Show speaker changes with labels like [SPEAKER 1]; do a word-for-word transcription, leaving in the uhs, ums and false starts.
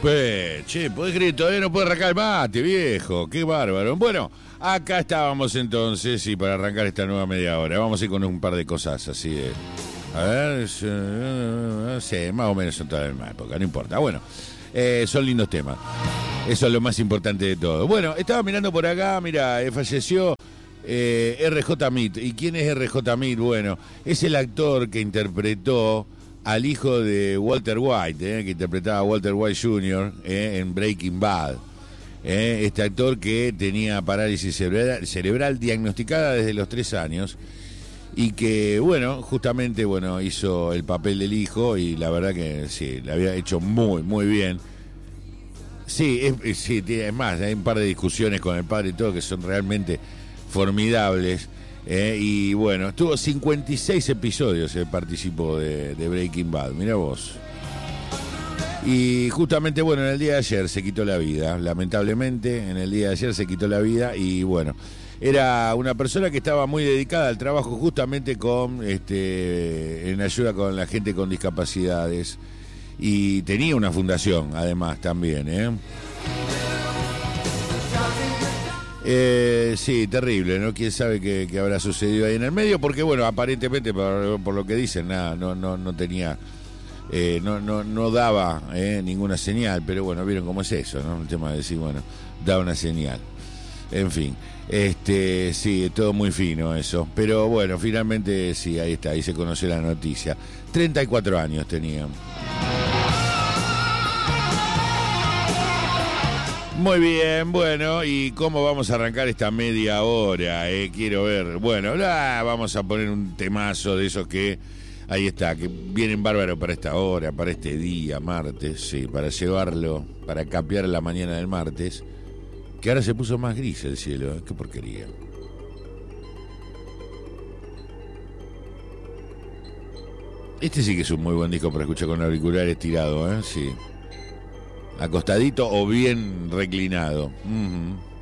[SPEAKER 1] Pues, che, podés creer, todavía no puede arrancar el mate, viejo. Qué bárbaro. Bueno, acá estábamos entonces, y para arrancar esta nueva media hora, vamos a ir con un par de cosas así de... A ver, sí, más o menos son toda la misma época, no importa. Bueno, eh, son lindos temas. Eso es lo más importante de todo. Bueno, estaba mirando por acá, mira, eh, falleció eh, R J Mead. ¿Y quién es R J Mead? Bueno, es el actor que interpretó al hijo de Walter White, eh, que interpretaba a Walter White junior eh, en Breaking Bad. Eh, este actor que tenía parálisis cerebral, cerebral diagnosticada desde los tres años y que, bueno, justamente, bueno, hizo el papel del hijo y la verdad que sí, le había hecho muy, muy bien. Sí, es, sí, es más, hay un par de discusiones con el padre y todo que son realmente formidables. Eh, y bueno, estuvo cincuenta y seis episodios, eh, participó de, de Breaking Bad, mira vos. Y justamente, bueno, en el día de ayer se quitó la vida, lamentablemente, en el día de ayer se quitó la vida y bueno, era una persona que estaba muy dedicada al trabajo justamente con, este, en ayuda con la gente con discapacidades y tenía una fundación además también, ¿eh? Eh, sí, terrible, ¿no? Quién sabe qué, qué habrá sucedido ahí en el medio, porque bueno, aparentemente por, por lo que dicen, nada, no, no, no tenía, eh, no, no, no daba eh, ninguna señal, pero bueno, vieron cómo es eso, ¿no? El tema de decir, bueno, da una señal. En fin, este, sí, es todo muy fino eso, pero bueno, finalmente sí, ahí está, ahí se conoció la noticia. treinta y cuatro años tenía. Muy bien, bueno, ¿y cómo vamos a arrancar esta media hora? Eh? Quiero ver, bueno, ah, vamos a poner un temazo de esos que, ahí está, que vienen bárbaros para esta hora, para este día, martes, sí, para llevarlo, para capear la mañana del martes, que ahora se puso más gris el cielo, ¿eh? Qué porquería. Este sí que es un muy buen disco para escuchar con auriculares tirados, ¿eh? Sí. Acostadito o bien reclinado. Uh-huh.